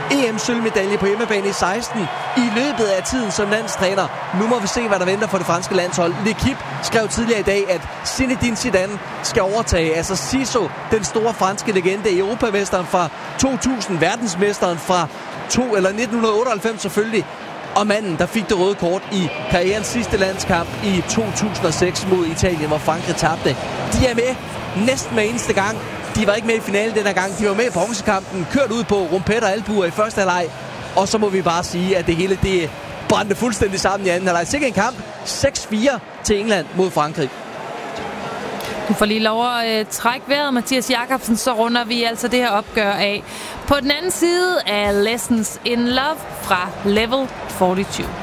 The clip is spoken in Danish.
EM-sølvmedalje på hjemmebane i 16 i løbet af tiden som landstræner. Nu må vi se, hvad der venter for det franske landshold. L'Équipe skrev tidligere i dag, at Zinedine Zidane skal overtage. Altså Siso, den store franske legende, europamesteren fra 2000, verdensmesteren fra 1998 selvfølgelig. Og manden, der fik det røde kort i karrierens sidste landskamp i 2006 mod Italien, hvor Frankrig tabte. De er med næsten hver eneste gang. De var ikke med i finalen denne gang. De var med i bronzekampen, kørt ud på rumpet og albuer i første halvleg. Og så må vi bare sige, at det hele det brændte fuldstændig sammen i anden halvleg. Sikke en kamp. 6-4 til England mod Frankrig. Du får lige lov at trække vejret, Mathias Jakobsen, så runder vi altså det her opgør af. På den anden side af Lessons in Love fra Level 42.